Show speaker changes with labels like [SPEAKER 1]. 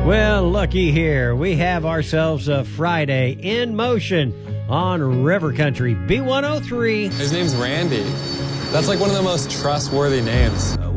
[SPEAKER 1] Well, looky here. We have ourselves a Friday in motion on River Country B103.
[SPEAKER 2] His name's Randy. That's like one of the most trustworthy names.